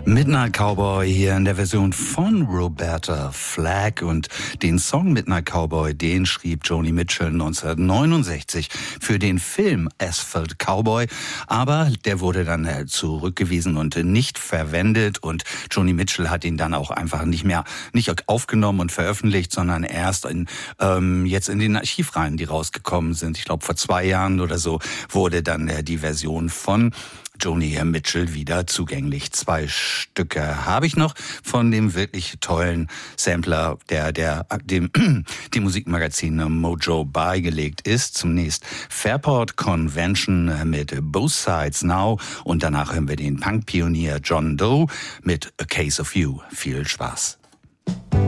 Midnight Cowboy hier in der Version von Roberta Flack, und den Song Midnight Cowboy, den schrieb Joni Mitchell 1969 für den Film Asphalt Cowboy, aber der wurde dann zurückgewiesen und nicht verwendet, und Joni Mitchell hat ihn dann auch einfach nicht aufgenommen und veröffentlicht, sondern erst jetzt in den Archivreihen, die rausgekommen sind. Ich glaube, vor 2 Jahren oder so wurde dann die Version von Joni Mitchell wieder zugänglich. 2 Stücke habe ich noch von dem wirklich tollen Sampler, dem Musikmagazin Mojo beigelegt ist. Zunächst Fairport Convention mit Both Sides Now, und danach hören wir den Punk-Pionier John Doe mit A Case of You. Viel Spaß.